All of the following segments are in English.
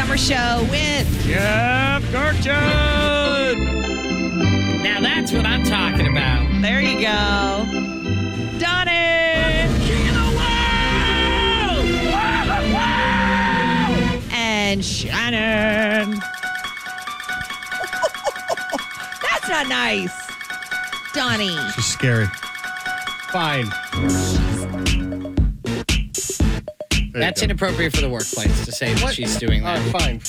Summer Show with Jeff Gertchen. Now that's what I'm talking about. There you go. Donnie. King of the world! And Shannon. That's not nice. Donnie. She's scary. Fine. That's inappropriate for the workplace to say that she's doing that. Fine.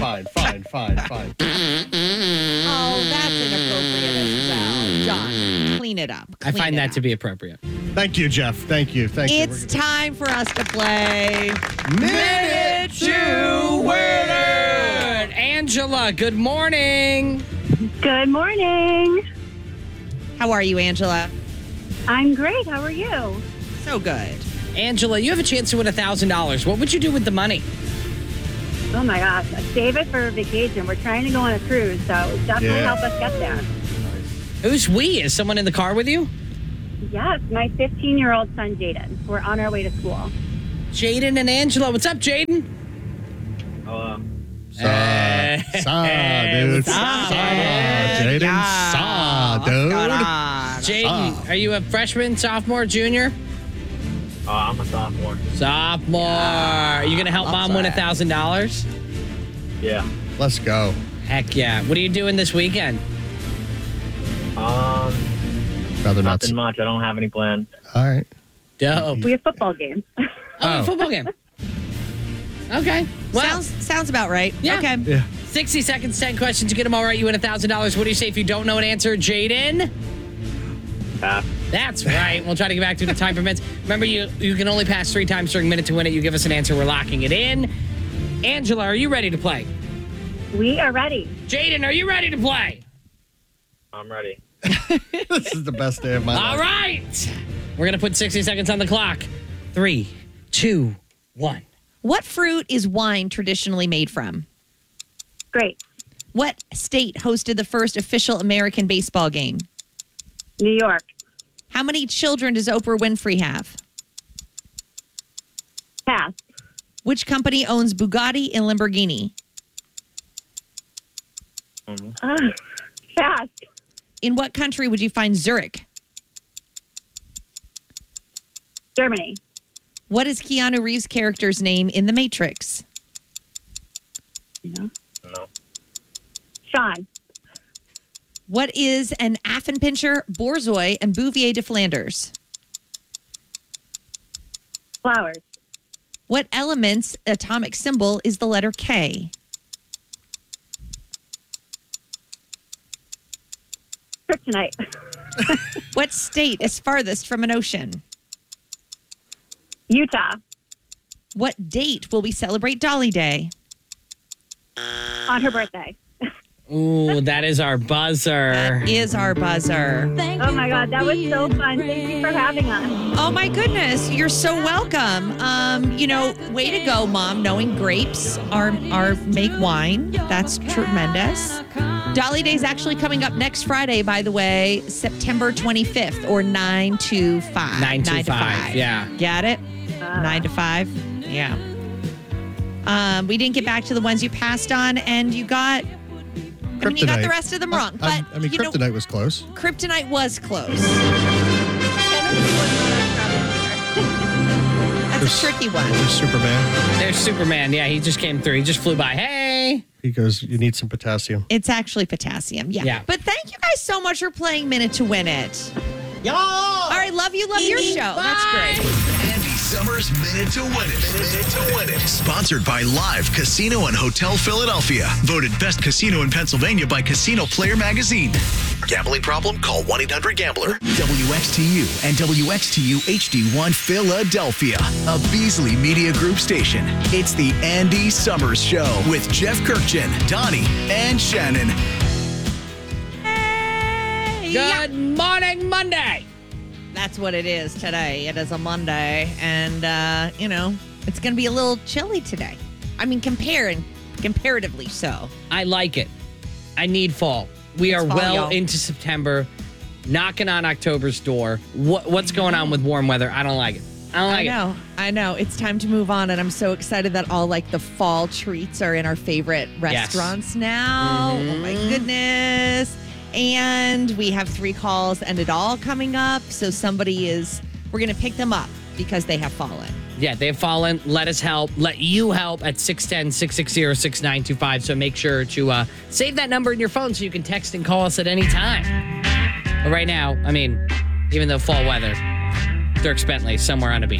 Oh, that's inappropriate as well. John, clean it up. I find that to be appropriate. Thank you, Jeff. Thank you. It's time for us to play Minute to Word. Angela, good morning. Good morning. How are you, Angela? I'm great. How are you? So good. Angela, you have a chance to win $1,000. What would you do with the money? Oh my gosh. Save it for vacation. We're trying to go on a cruise, so definitely help us get there. Who's we? Is someone in the car with you? Yes, my 15-year-old son, Jaden. We're on our way to school. Jaden and Angela. What's up, Jaden? Dude. Jaden. Dude. Jaden, are you a freshman, sophomore, junior? I'm a sophomore. Sophomore. Are you going to help mom win $1,000? Yeah. Let's go. Heck yeah. What are you doing this weekend? Rather not. Nothing much. I don't have any plans. All right. Dope. We have football games. Oh, football game. Okay. Well, Sounds about right. Yeah. Okay. Yeah. 60 seconds, 10 questions. You get them all right, you win $1,000. What do you say if you don't know an answer, Jaden? That's right. We'll try to get back to the time permits. Remember, you can only pass 3 times during Minute to Win It. You give us an answer, we're locking it in. Angela, are you ready to play? We are ready. Jaden, are you ready to play? I'm ready. This is the best day of my All life. right. We're going to put 60 seconds on the clock. 3, 2, 1. What fruit is wine traditionally made from? Great. What state hosted the first official American baseball game? New York. How many children does Oprah Winfrey have? Pass. Which company owns Bugatti and Lamborghini? Pass. In what country would you find Zurich? Germany. What is Keanu Reeves' character's name in The Matrix? No. No. Sean. What is an Affenpinscher, Borzoi, and Bouvier de Flanders? Flowers. What element's atomic symbol is the letter K? Kryptonite. What state is farthest from an ocean? Utah. What date will we celebrate Dolly Day? On her birthday. Ooh, that is our buzzer. That is our buzzer. Oh my God, that was so fun. Thank you for having us. Oh my goodness, you're so welcome. Way to go, Mom. Knowing grapes are make wine. That's tremendous. Dolly Day is actually coming up next Friday, by the way, September 25th, or 9 to 5. 9 to 5, yeah. Got it? 9 to 5? Yeah. We didn't get back to the ones you passed on, and you got... you got the rest of them wrong. But Kryptonite was close. Kryptonite was close. That's a tricky one. There's Superman. There's Superman. Yeah, he just came through. He just flew by. Hey. He goes, you need some potassium. It's actually potassium. Yeah. But thank you guys so much for playing Minute to Win It. Y'all. All right, love your show. That's great. Andy Summers Minute to Win It. Minute to Win It. Sponsored by Live Casino and Hotel Philadelphia. Voted best casino in Pennsylvania by Casino Player Magazine. Gambling problem? Call 1-800-GAMBLER. WXTU and WXTU HD1 Philadelphia. A Beasley Media Group station. It's the Andy Summers Show with Jeff Kirkchin, Donnie, and Shannon. Good morning, Monday. That's what it is today. It is a Monday, and, it's going to be a little chilly today. I mean, comparatively so. I like it. I need fall. We are fall, well y'all. into September, knocking on October's door. What's going on with warm weather? I don't like it. I don't like it. I know. It's time to move on, and I'm so excited that all like the fall treats are in our favorite restaurants now. Oh my goodness. And we have 3 calls and it all coming up. So we're going to pick them up because they have fallen. Yeah, they've fallen. Let us help. Let you help at 610-660-6925. So make sure to save that number in your phone so you can text and call us at any time. But right now, I mean, even though fall weather, Dirk Bentley somewhere on a beach.